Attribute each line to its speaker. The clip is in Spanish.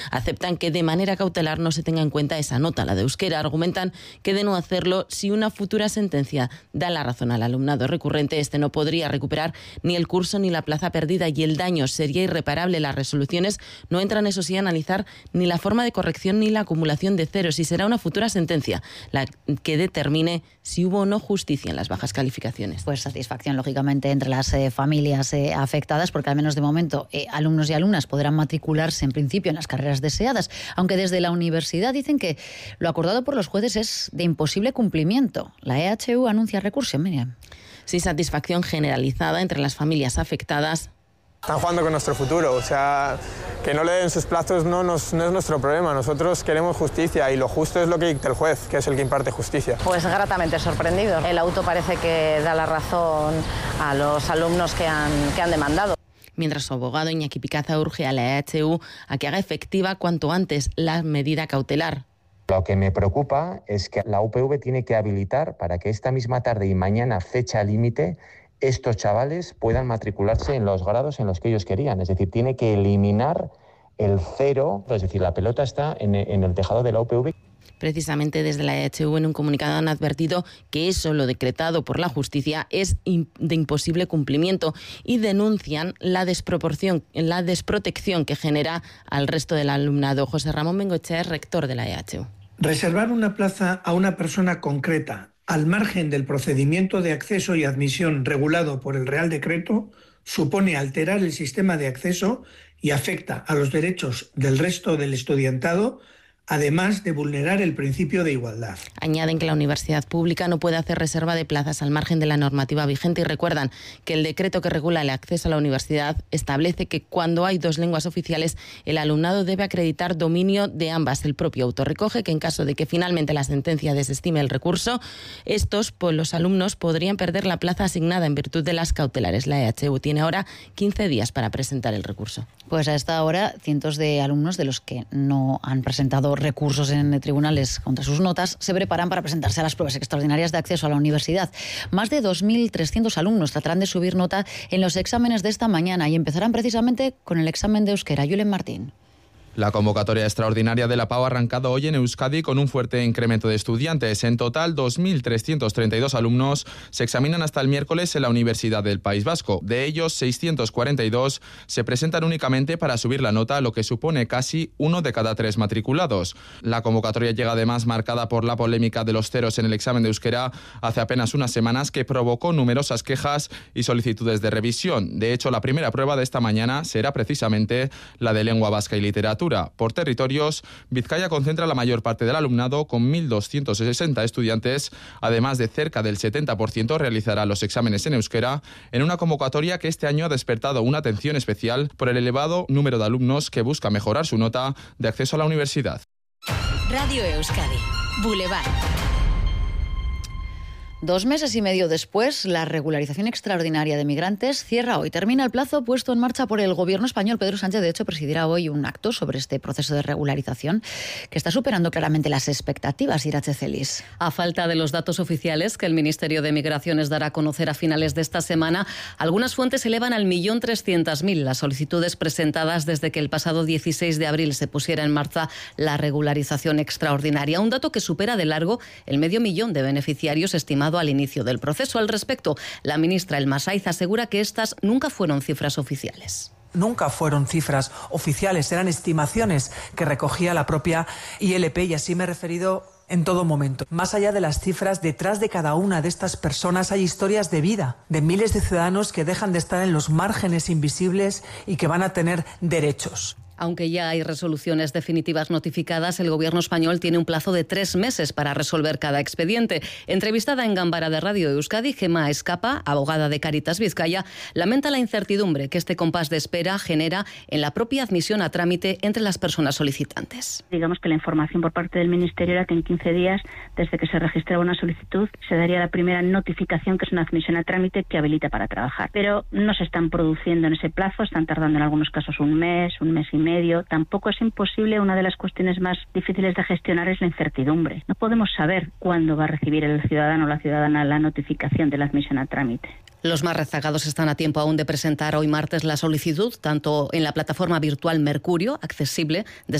Speaker 1: Aceptan que de manera cautelar no se tenga en cuenta esa nota, la de euskera. Argumentan que de no hacerlo, si una futura sentencia da la razón al alumnado recurrente, este no podría recuperar ni el curso ni la plaza perdida y el daño sería irreparable. Las resoluciones no entran, eso sí, a analizar ni la forma de corrección ni la acumulación de ceros, y será una futura sentencia la que determine si hubo o no justicia en las bajas calificaciones.
Speaker 2: Pues satisfacción, lógicamente, entre las familias afectadas, porque al menos de momento alumnos y alumnas podrán matricularse en principio en las carreras deseadas, aunque desde la universidad dicen que lo acordado por los jueces es de imposible cumplimiento. La EHU anuncia recurso, Miriam.
Speaker 1: Sí, satisfacción generalizada entre las familias afectadas.
Speaker 3: Están jugando con nuestro futuro, o sea, que no le den sus plazos no es nuestro problema. Nosotros queremos justicia y lo justo es lo que dicta el juez, que es el que imparte justicia.
Speaker 4: Pues gratamente sorprendido. El auto parece que da la razón a los alumnos que han demandado.
Speaker 1: Mientras su abogado Iñaki Picaza urge a la EHU a que haga efectiva cuanto antes la medida cautelar.
Speaker 5: Lo que me preocupa es que la UPV tiene que habilitar para que esta misma tarde y mañana, fecha límite, estos chavales puedan matricularse en los grados en los que ellos querían. Es decir, tiene que eliminar el cero, es decir, la pelota está en el tejado de la UPV.
Speaker 1: Precisamente desde la EHU en un comunicado han advertido que eso, lo decretado por la justicia, es de imposible cumplimiento y denuncian la desprotección que genera al resto del alumnado. José Ramón Bengoechea es rector de la EHU.
Speaker 6: Reservar una plaza a una persona concreta al margen del procedimiento de acceso y admisión regulado por el Real Decreto supone alterar el sistema de acceso y afecta a los derechos del resto del estudiantado, además de vulnerar el principio de igualdad.
Speaker 1: Añaden que la universidad pública no puede hacer reserva de plazas al margen de la normativa vigente y recuerdan que el decreto que regula el acceso a la universidad establece que cuando hay 2 lenguas oficiales el alumnado debe acreditar dominio de ambas. El propio auto recoge que en caso de que finalmente la sentencia desestime el recurso, los alumnos podrían perder la plaza asignada en virtud de las cautelares. La EHU tiene ahora 15 días para presentar el recurso.
Speaker 2: Pues a esta hora cientos de alumnos de los que no han presentado recursos en tribunales contra sus notas se preparan para presentarse a las pruebas extraordinarias de acceso a la universidad. Más de 2.300 alumnos tratarán de subir nota en los exámenes de esta mañana y empezarán precisamente con el examen de euskera. Julen Martín.
Speaker 7: La convocatoria extraordinaria de la PAU ha arrancado hoy en Euskadi con un fuerte incremento de estudiantes. En total, 2.332 alumnos se examinan hasta el miércoles en la Universidad del País Vasco. De ellos, 642 se presentan únicamente para subir la nota, lo que supone casi 1 de cada 3 matriculados. La convocatoria llega además marcada por la polémica de los ceros en el examen de euskera hace apenas unas semanas, que provocó numerosas quejas y solicitudes de revisión. De hecho, la primera prueba de esta mañana será precisamente la de lengua vasca y literatura. Por territorios, Vizcaya concentra la mayor parte del alumnado con 1.260 estudiantes, además de cerca del 70% realizará los exámenes en euskera, en una convocatoria que este año ha despertado una atención especial por el elevado número de alumnos que busca mejorar su nota de acceso a la universidad.
Speaker 8: Radio Euskadi, Boulevard.
Speaker 2: 2 meses y medio después, la regularización extraordinaria de migrantes cierra hoy. Termina el plazo puesto en marcha por el gobierno español. Pedro Sánchez, de hecho, presidirá hoy un acto sobre este proceso de regularización que está superando claramente las expectativas. Irache Celis.
Speaker 9: A falta de los datos oficiales que el Ministerio de Migraciones dará a conocer a finales de esta semana, algunas fuentes elevan al 1.300.000 las solicitudes presentadas desde que el pasado 16 de abril se pusiera en marcha la regularización extraordinaria. Un dato que supera de largo el 500.000 de beneficiarios estimados al inicio del proceso. Al respecto, la ministra Elma Saiz asegura que estas nunca fueron cifras oficiales.
Speaker 10: Nunca fueron cifras oficiales, eran estimaciones que recogía la propia ILP y así me he referido en todo momento. Más allá de las cifras, detrás de cada una de estas personas hay historias de vida, de miles de ciudadanos que dejan de estar en los márgenes invisibles y que van a tener derechos.
Speaker 9: Aunque ya hay resoluciones definitivas notificadas, el gobierno español tiene un plazo de 3 meses para resolver cada expediente. Entrevistada en Gambara de Radio Euskadi, Gemma Escapa, abogada de Cáritas Vizcaya, lamenta la incertidumbre que este compás de espera genera en la propia admisión a trámite entre las personas solicitantes.
Speaker 11: Digamos que la información por parte del Ministerio era que en 15 días, desde que se registraba una solicitud, se daría la primera notificación, que es una admisión a trámite que habilita para trabajar. Pero no se están produciendo en ese plazo, están tardando en algunos casos un mes y medio. Tampoco es imposible. Una de las cuestiones más difíciles de gestionar es la incertidumbre. No podemos saber cuándo va a recibir el ciudadano o la ciudadana la notificación de la admisión a trámite.
Speaker 9: Los más rezagados están a tiempo aún de presentar hoy martes la solicitud, tanto en la plataforma virtual Mercurio, accesible desde